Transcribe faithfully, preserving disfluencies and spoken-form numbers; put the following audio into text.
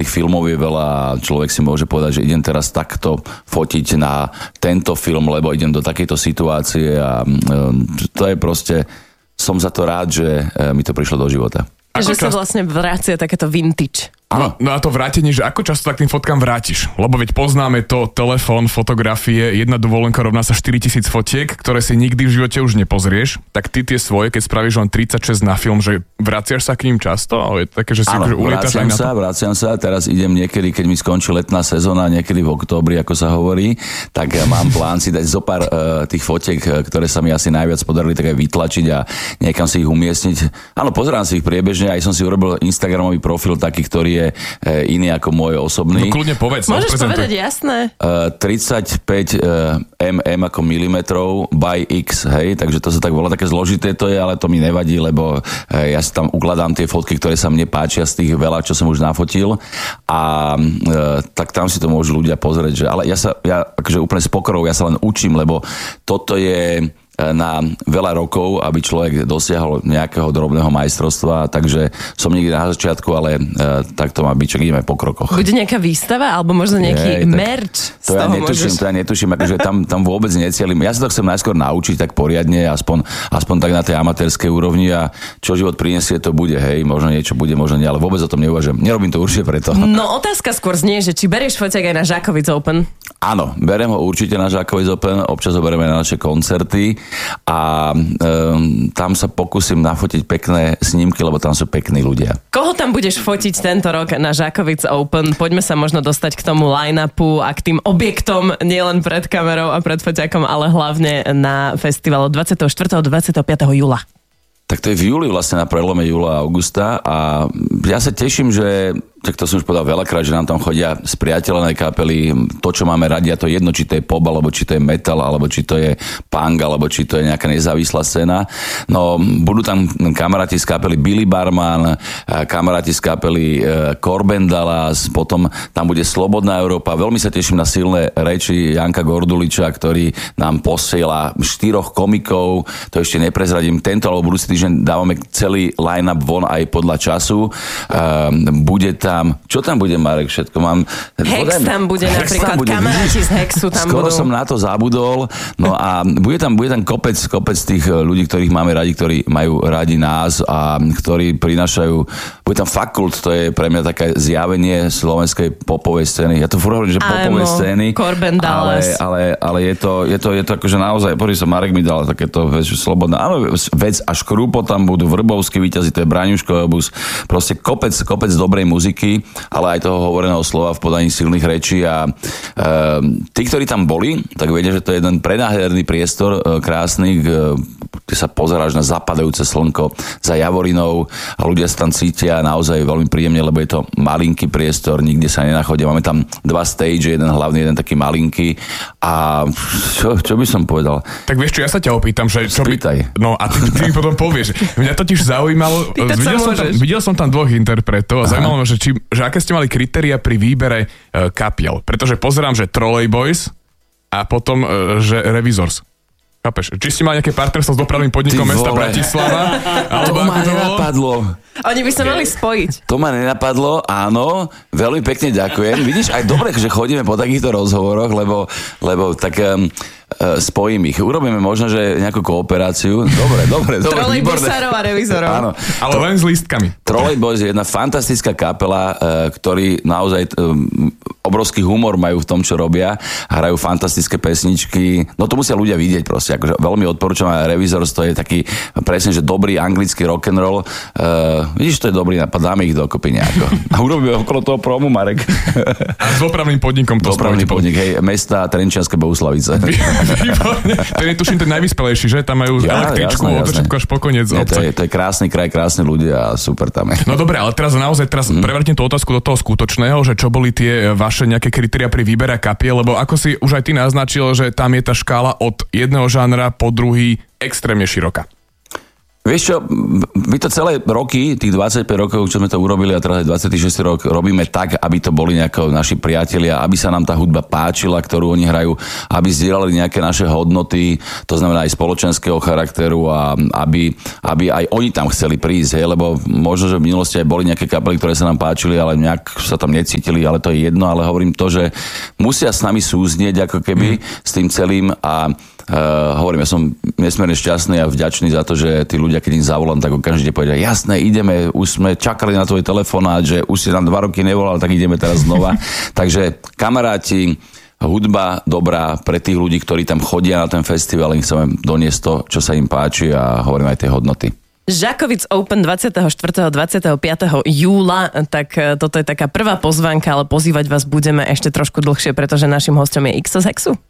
filmov je veľa, človek si môže povedať, že idem teraz takto fotiť na tento film, lebo idem do takejto situácie a to je proste, som za to rád, že mi to prišlo do života. Ako že čas... sa vlastne vracia takéto vintage. No, no a to vrátenie, že ako často tak tým fotkám vrátiš? Lebo veď poznáme to, telefón, fotografie, jedna dovolenka rovná sa štyritisíc fotiek, ktoré si nikdy v živote už nepozrieš. Tak ty tie svoje, keď spravíš len tridsaťšesť na film, že vraciaš sa k ním často? Ale je také, že si áno, akože ulietaš aj na to? Sa, vraciam sa, teraz idem niekedy, keď mi skončí letná sezóna, niekedy v októbri, ako sa hovorí, tak mám plán si dať zo pár uh, tých fotiek, ktoré sa mi asi najviac podarili, tak aj vytlačiť a niekam si ich umiestniť. Áno, pozerám si ich priebežne, aj som si urobil Instagramový profil taký, ktorý je iný ako môj osobný. No kľudne povedz. Môžeš no, povedať, jasné. Uh, tridsaťpäť milimetrov ako milimetrov by X, hej, takže to sa tak volá, také zložité to je, ale to mi nevadí, lebo uh, ja si tam ukladám tie fotky, ktoré sa mne páčia z tých veľa, čo som už nafotil a uh, tak tam si to môžu ľudia pozrieť, že, ale ja sa, ja akože úplne s pokorou, ja sa len učím, lebo toto je na veľa rokov, aby človek dosiahol nejakého drobného majstrovstva, takže som niekde na začiatku, ale e, tak to má byť, čo ideme po krokoch. Bude nejaká výstava, alebo možno nejaký Jej, merch? To ja netuším, môžeš... to ja netuším, akože tam, tam vôbec necielim. Ja sa to chcem najskôr naučiť tak poriadne, aspoň, aspoň tak na tej amatérskej úrovni a čo život prinesie, to bude, hej, možno niečo bude, možno nie, ale vôbec o tom neuvažujem. Nerobím to určite preto. No otázka skôr znie, že či berieš foťák aj na Žákovic Open? Áno, berem ho určite na Žákovic Open, občas ho bereme na naše koncerty a um, tam sa pokúsim nafotiť pekné snímky, lebo tam sú pekní ľudia. Koho tam budeš fotiť tento rok na Žákovic Open? Poďme sa možno dostať k tomu line-upu a k tým objektom, nielen pred kamerou a pred foťákom, ale hlavne na festivalu dvadsiateho štvrtého do dvadsiateho piateho júla. Tak to je v júli vlastne na prelome júla a augusta a ja sa teším, že tak to som už povedal veľakrát, že nám tam chodia spriateľené kapely, to, čo máme radi, a to jedno, či to je pop, alebo či to je metal, alebo či to je punk, alebo či to je nejaká nezávislá scéna. No, budú tam kamaráti z kapely Billy Barman, kamaráti z kapely Corben Dallas, potom tam bude Slobodná Európa. Veľmi sa teším na silné reči Janka Gorduliča, ktorý nám posiela štyroch komikov, to ešte neprezradím, tento alebo budúci týždeň dávame celý line-up von aj podľa času. Bude tam Tam. Čo tam bude, Marek, všetko mám? Hex podajme. Tam bude Hex napríklad, tam bude, kamaráti z Hexu tam skoro budú. Som na to zabudol, no a bude tam, bude tam kopec, kopec tých ľudí, ktorých máme radi, ktorí majú radi nás a ktorí prinášajú, bude tam Fakult, to je pre mňa také zjavenie slovenskej popovej scény. Ja to furt hovorím, že popovej scény, Corben Dallas. Ale, ale, ale je to, je to, je to akože naozaj, pozri sa, Marek mi dal takéto vec, slobodná, áno, vec a Škrupo tam budú, Vrbovský víťazi, to je Braňuško obus, proste kopec, kopec dobrej muziky, ale aj toho hovoreného slova v podaní silných rečí a e, tí, ktorí tam boli, tak vedia, že to je jeden prenádherný priestor, e, krásny, e, kde sa pozeráš na zapadajúce slnko za Javorinou a ľudia sa tam cítia naozaj veľmi príjemne, lebo je to malinký priestor, nikde sa nenachodia. Máme tam dva stage, jeden hlavný, jeden taký malinký a čo, čo by som povedal? Tak vieš čo, ja sa ťa opýtam, že čo by... No a ty, ty mi potom povieš. Mňa totiž zaujímalo, videl som, tam, videl som tam dvoch interpretov a zaujímalo ma, že, či, že aké ste mali kritéria pri výbere uh, kapiel. Pretože pozerám, že Trolley Boys a potom, uh, že Revisors. Chápeš? Či ste mali nejaké partnerstvo s dopravným podnikom mesta Bratislava? To ma nenapadlo. Oni by sa mali spojiť. To ma nenapadlo, áno. Veľmi pekne ďakujem. Vidíš, aj dobre, že chodíme po takýchto rozhovoroch, lebo, lebo tak um, uh, spojím ich. Urobíme možno, že nejakú kooperáciu. Dobre, dobre, dobre. Trolley Boysárov a Revizorov. Áno. Ale len s lístkami. Trolley Boys je jedna fantastická kapela, uh, ktorí naozaj um, obrovský humor majú v tom, čo robia. Hrajú fantastické pesničky. No to musia ľudia vidieť proste. Akože veľmi odporúčam. A Revisors to je taký presne, že dobrý anglický rock'n'roll. Uh, vidíš, to je dobrý nápad. Dáme ich dokopy nejako. A urobíme okolo toho promu, Marek. A s dopravným podnikom to Dopravný podnik, hej. Mesta Trenčianske Bohuslavice. Výborne. To je, tuším, ten najvyspelejší, že? Tam majú ja, električku od začiatku až po koniec obce. To je, to je krásny kraj, krásni ľudia a super tam je. No dobre, ale teraz naozaj teraz mm. prevrtím tú otázku do toho skutočného, že čo boli tie vaše nejaké kritéria pri výbere kapiel, lebo ako si už aj ty naznačil, že tam je tá škála od jedného žánra po druhý extrémne široká. Vieš čo, my to celé roky, tých dvadsaťpäť rokov, čo sme to urobili a teraz aj dvadsiaty šiesty rok, robíme tak, aby to boli nejako naši priatelia, aby sa nám tá hudba páčila, ktorú oni hrajú, aby zdieľali nejaké naše hodnoty, to znamená aj spoločenského charakteru a aby, aby aj oni tam chceli prísť, hej, lebo možno, že v minulosti aj boli nejaké kapely, ktoré sa nám páčili, ale nejak sa tam necítili, ale to je jedno, ale hovorím to, že musia s nami súznieť ako keby mm. s tým celým a Uh, hovorím, ja som nesmierne šťastný a vďačný za to, že tí ľudia, keď ich zavolám, tak okamžite povedia, jasné, ideme, už sme čakali na tvoj telefonát, že už si nám dva roky nevolal, tak ideme teraz znova. Takže kamaráti, hudba dobrá pre tých ľudí, ktorí tam chodia na ten festival, im chceme doniesť to, čo sa im páči a hovorím aj tie hodnoty. Žakovic Open dvadsiateho štvrtého a dvadsiateho piateho júla, tak toto je taká prvá pozvánka, ale pozývať vás budeme ešte trošku dlhšie, pretože našim hosťom je X S Hexu.